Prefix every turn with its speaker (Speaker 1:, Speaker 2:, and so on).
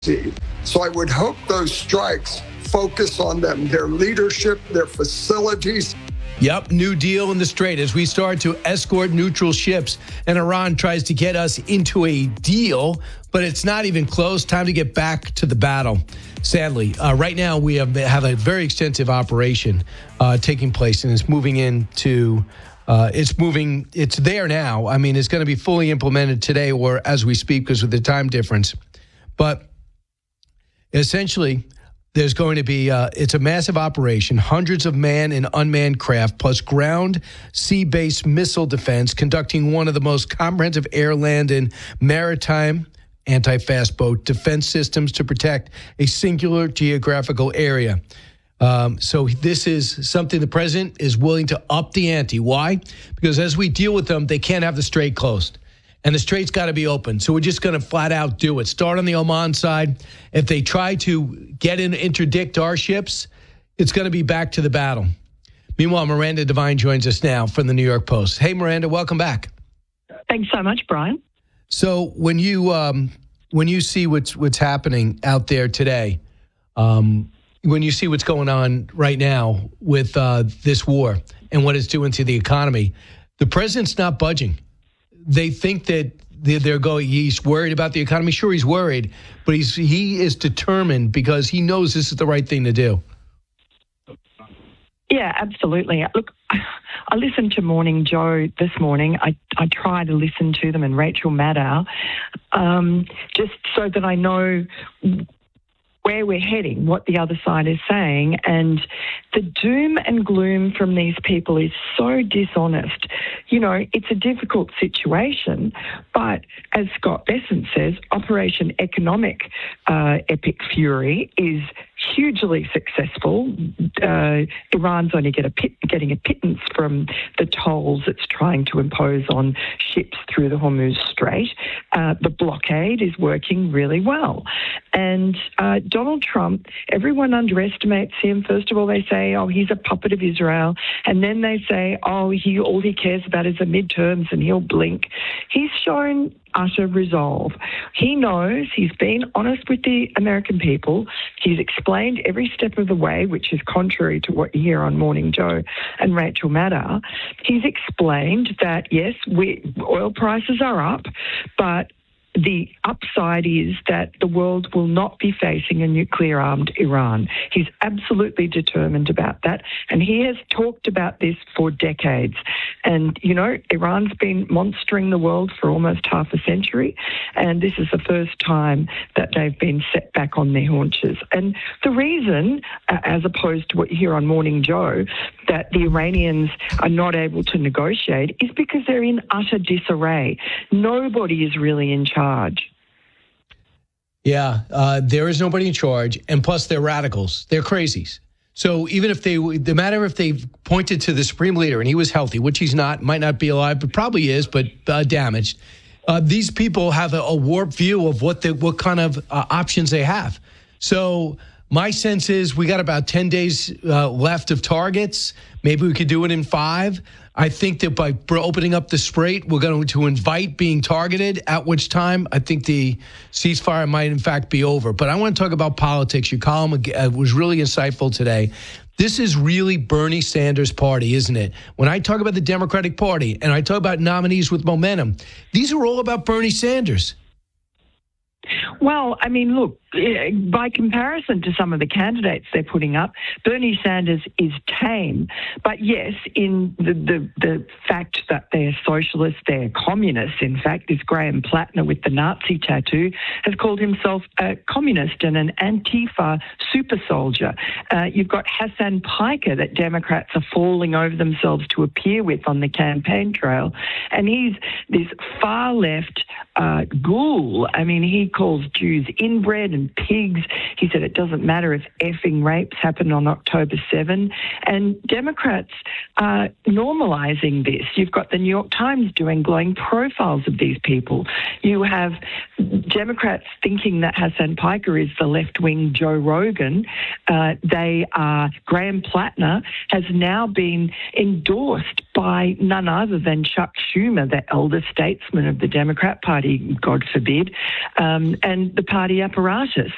Speaker 1: So I would hope those strikes focus on them, their leadership, their facilities.
Speaker 2: Yep, New Deal in the Strait as we start to escort neutral ships, and Iran tries to get us into a deal, but it's not even close. Time to get back to the battle. Sadly, right now we have a very extensive operation taking place, and it's moving into. It's there now. I mean, it's going to be fully implemented today or as we speak because of the time difference. But essentially, there's going to be, it's a massive operation, hundreds of manned and unmanned craft, plus ground, sea-based missile defense, conducting one of the most comprehensive air, land, and maritime anti-fast boat defense systems to protect a singular geographical area. So this is something the president is willing to up the ante. Why? Because as we deal with them, they can't have the strait closed. And the strait's got to be open. So we're just going to flat out do it. Start on the Oman side. If they try to get in, interdict our ships, it's going to be back to the battle. Meanwhile, Miranda Devine joins us now from the New York Post. Hey, Miranda, welcome back.
Speaker 3: Thanks so much, Brian.
Speaker 2: So when you see what's happening out there today, when you see what's going on right now with this war and what it's doing to the economy, the president's not budging. They think that he's worried about the economy. Sure, he's worried, but he is determined because he knows this is the right thing to do.
Speaker 3: Yeah, absolutely. Look, I listened to Morning Joe this morning. I try to listen to them and Rachel Maddow, just so that I know where we're heading, what the other side is saying. And the doom and gloom from these people is so dishonest. You know, it's a difficult situation, but as Scott Bessent says, Operation Economic Epic Fury is hugely successful. Iran's only getting a pittance from the tolls it's trying to impose on ships through the Hormuz Strait. The blockade is working really well. And Donald Trump, everyone underestimates him. First of all, they say, oh, he's a puppet of Israel. And then they say, oh, all he cares about is the midterms and he'll blink. He's shown utter resolve. He knows, he's been honest with the American people. He's explained every step of the way, which is contrary to what you hear on Morning Joe and Rachel Maddow. He's explained that, yes, oil prices are up, but the upside is that the world will not be facing a nuclear-armed Iran. He's absolutely determined about that, and he has talked about this for decades. And, you know, Iran's been monstering the world for almost half a century, and this is the first time that they've been set back on their haunches. And the reason, as opposed to what you hear on Morning Joe, that the Iranians are not able to negotiate is because they're in utter disarray. Nobody is really in charge.
Speaker 2: Yeah, there is nobody in charge, and plus they're radicals. They're crazies. So even if no matter if they've pointed to the supreme leader and he was healthy, which he's not, might not be alive, but probably is, but damaged. These people have a warped view of what kind of options they have. So my sense is we got about 10 days left of targets. Maybe we could do it in 5. I think that by opening up the Strait, we're going to invite being targeted, at which time I think the ceasefire might in fact be over. But I want to talk about politics. Your column was really insightful today. This is really Bernie Sanders' party, isn't it? When I talk about the Democratic Party and I talk about nominees with momentum, these are all about Bernie Sanders.
Speaker 3: Well, I mean, look, by comparison to some of the candidates they're putting up, Bernie Sanders is tame. But yes, in the fact that they're socialists, they're communists, in fact, this Graham Plattner with the Nazi tattoo has called himself a communist and an Antifa super soldier. You've got Hassan Piker that Democrats are falling over themselves to appear with on the campaign trail. And he's this far left ghoul. I mean, he calls Jews inbred and pigs. He said it doesn't matter if effing rapes happened on October 7. And Democrats are normalising this. You've got the New York Times doing glowing profiles of these people. You have Democrats thinking that Hassan Piker is the left-wing Joe Rogan. Graham Plattner has now been endorsed by none other than Chuck Schumer, the elder statesman of the Democrat Party, God forbid, and the party apparatus.